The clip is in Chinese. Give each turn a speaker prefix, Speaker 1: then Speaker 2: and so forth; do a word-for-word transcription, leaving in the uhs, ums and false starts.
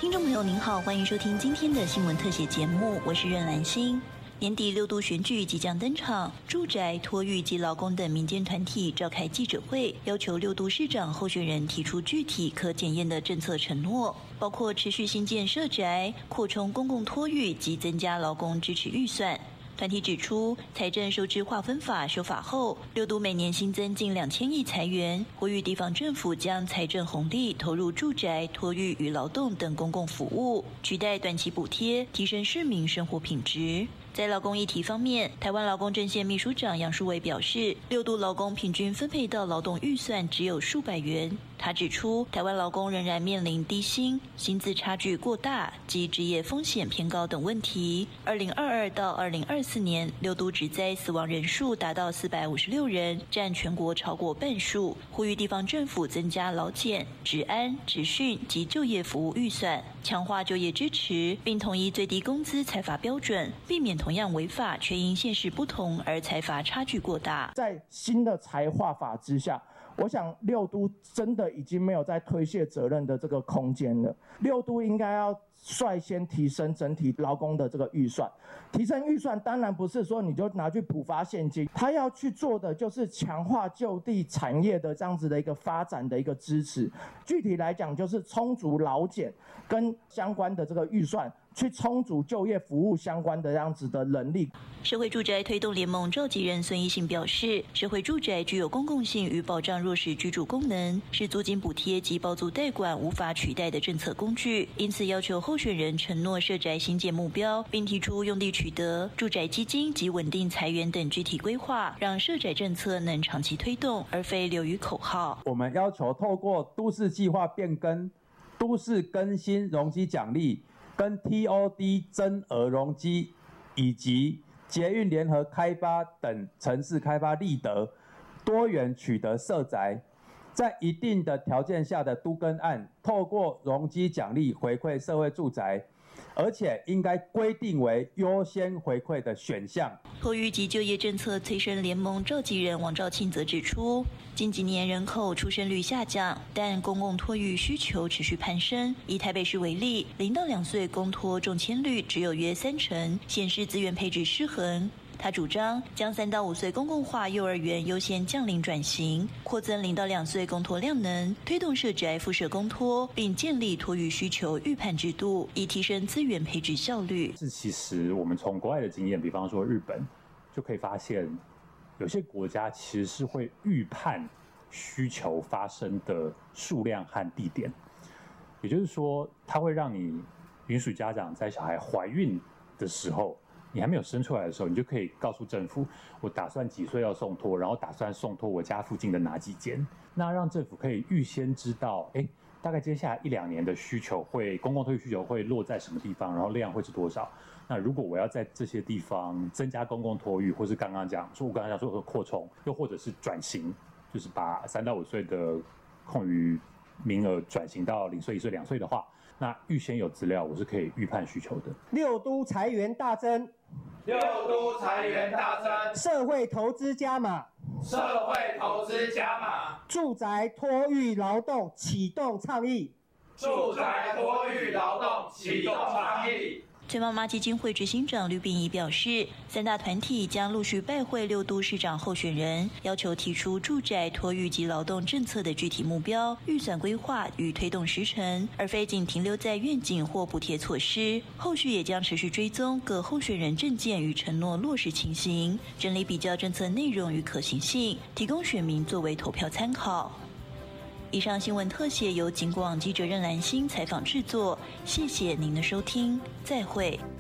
Speaker 1: 听众朋友您好，欢迎收听今天的新闻特写节目，我是任兰心。年底六都选举即将登场，住宅、托育及劳工等民间团体召开记者会，要求六都市长候选人提出具体可检验的政策承诺，包括持续新建社宅、扩充公共托育及增加劳工支持预算。团体指出，财政收支划分法修法后，六都每年新增近两千亿财源，呼吁地方政府将财政红利投入住宅、托育与劳动等公共服务，取代短期补贴，提升市民生活品质。在劳工议题方面，台湾劳工阵线秘书长杨淑伟表示，六都劳工平均分配到劳动预算只有数百元。他指出，台湾劳工仍然面临低薪、薪资差距过大及职业风险偏高等问题。二零二二到二零二四年，六都职灾死亡人数达到四百五十六人，占全国超过半数。呼吁地方政府增加劳检、职安、职训及就业服务预算，强化就业支持，并统一最低工资财罚标准，避免同样违法却因县市不同而财罚差距过大。
Speaker 2: 在新的财划法之下，我想六都真的已经没有在推卸责任的这个空间了。六都应该要率先提升整体劳工的这个预算，提升预算当然不是说你就拿去补发现金，他要去做的就是强化就地产业的这样子的一个发展的一个支持。具体来讲，就是充足劳检跟相关的这个预算，去充足就业服务相关的这样子的能力。
Speaker 1: 社会住宅推动联盟召集人孙一信表示，社会住宅具有公共性与保障弱势居住功能，是租金补贴及包租代管无法取代的政策工具，因此要求候选人承诺社宅新建目标，并提出用地取得、住宅基金及稳定财源等具体规划，让社宅政策能长期推动，而非流于口号。
Speaker 3: 我们要求透过都市计划变更、都市更新容积奖励跟 T O D 增额容积，以及捷运联合开发等城市开发立德，多元取得社宅，在一定的条件下的都更案，透过容积奖励回馈社会住宅，而且应该规定为优先回馈的选项。
Speaker 1: 托育及就业政策催生联盟召集人王兆庆则指出，近几年人口出生率下降，但公共托育需求持续攀升。以台北市为例，零到两岁公托中签率只有约三成，显示资源配置失衡。他主张将三到五岁公共化幼儿园优先降龄转型，扩增零到两岁公托量能，推动社宅附设公托，并建立托育需求预判制度，以提升资源配置效率。
Speaker 4: 是其实我们从国外的经验，比方说日本，就可以发现，有些国家其实是会预判需求发生的数量和地点，也就是说，它会让你允许家长在小孩怀孕的时候，你还没有生出来的时候，你就可以告诉政府，我打算几岁要送托，然后打算送托我家附近的哪几间，那让政府可以预先知道，哎，大概接下来一两年的需求会公共托育需求会落在什么地方，然后量会是多少。那如果我要在这些地方增加公共托育，或是刚刚讲说，我刚刚讲说的扩充，又或者是转型，就是把三到五岁的空余名额转型到零岁、一岁、两岁的话，那预先有资料，我是可以预判需求的。
Speaker 5: 六都财源大增，
Speaker 6: 六都财源大增，
Speaker 5: 社会投资加码，
Speaker 6: 社会投资加码，
Speaker 5: 住宅托育劳动启动倡议，
Speaker 6: 住宅托育劳动启动倡议。
Speaker 1: 崔妈妈基金会执行长吕秉仪表示，三大团体将陆续拜会六都市长候选人，要求提出住宅、托育及劳动政策的具体目标、预算规划与推动时程，而非仅停留在愿景或补贴措施。后续也将持续追踪各候选人政见与承诺落实情形，整理比较政策内容与可行性，提供选民作为投票参考。以上新闻特写由警广记者任兰心采访制作，谢谢您的收听，再会。